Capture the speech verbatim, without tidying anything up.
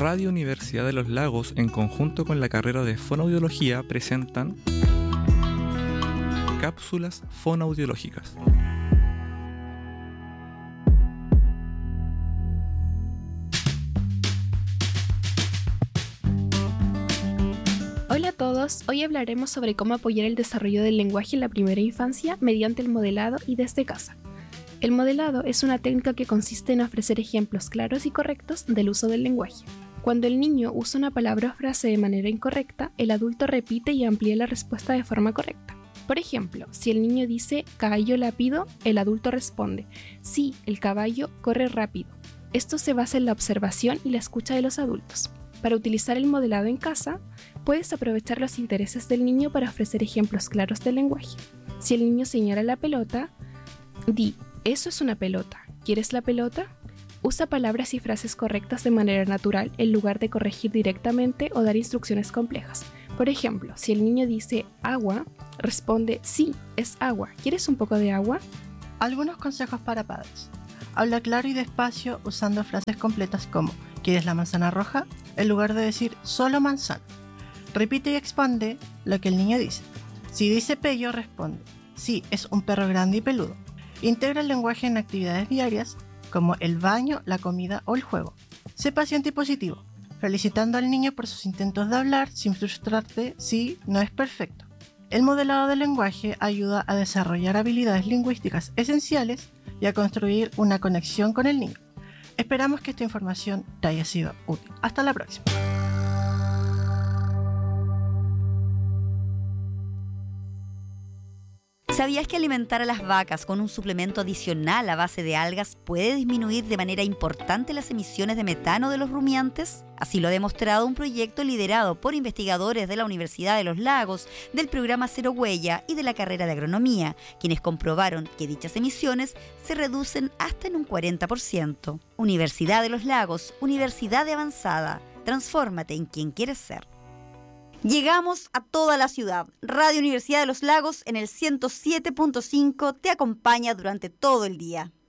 Radio Universidad de los Lagos, en conjunto con la carrera de Fonoaudiología, presentan Cápsulas Fonoaudiológicas. Hola a todos, hoy hablaremos sobre cómo apoyar el desarrollo del lenguaje en la primera infancia mediante el modelado y desde casa. El modelado es una técnica que consiste en ofrecer ejemplos claros y correctos del uso del lenguaje. Cuando el niño usa una palabra o frase de manera incorrecta, el adulto repite y amplía la respuesta de forma correcta. Por ejemplo, si el niño dice caballo lápido, el adulto responde sí, el caballo corre rápido. Esto se basa en la observación y la escucha de los adultos. Para utilizar el modelado en casa, puedes aprovechar los intereses del niño para ofrecer ejemplos claros del lenguaje. Si el niño señala la pelota, di, eso es una pelota, ¿quieres la pelota? Usa palabras y frases correctas de manera natural en lugar de corregir directamente o dar instrucciones complejas. Por ejemplo, si el niño dice agua, responde sí, es agua, ¿quieres un poco de agua? Algunos consejos para padres. Habla claro y despacio usando frases completas como ¿quieres la manzana roja? En lugar de decir solo manzana. Repite y expande lo que el niño dice. Si dice pello, responde sí, es un perro grande y peludo. Integra el lenguaje en actividades diarias como el baño, la comida o el juego. Sé paciente y positivo, felicitando al niño por sus intentos de hablar sin frustrarte si no es perfecto. El modelado del lenguaje ayuda a desarrollar habilidades lingüísticas esenciales y a construir una conexión con el niño. Esperamos que esta información te haya sido útil. Hasta la próxima. ¿Sabías que alimentar a las vacas con un suplemento adicional a base de algas puede disminuir de manera importante las emisiones de metano de los rumiantes? Así lo ha demostrado un proyecto liderado por investigadores de la Universidad de los Lagos, del programa Cero Huella y de la carrera de Agronomía, quienes comprobaron que dichas emisiones se reducen hasta en un cuarenta por ciento. Universidad de los Lagos, Universidad de Avanzada. Transfórmate en quien quieres ser. Llegamos a toda la ciudad. Radio Universidad de los Lagos en el ciento siete punto cinco te acompaña durante todo el día.